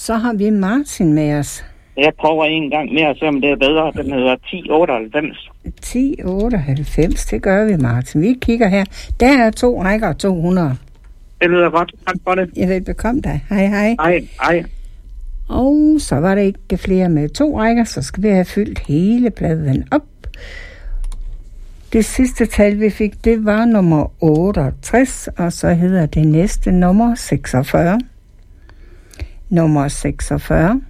så har vi Martin med os. Jeg prøver en gang mere, så om det er bedre. Den hedder 1098. 1098, det gør vi, Martin. Vi kigger her. Der er 2 rækker og 200. Det lyder godt. Tak for det. Jeg vil bekomme dig. Hej, hej. Hej. Og så var der ikke flere med 2 rækker, så skal vi have fyldt hele pladen op. Det sidste tal, vi fik, det var nummer 68, og så hedder det næste nummer 46. Nummer 46.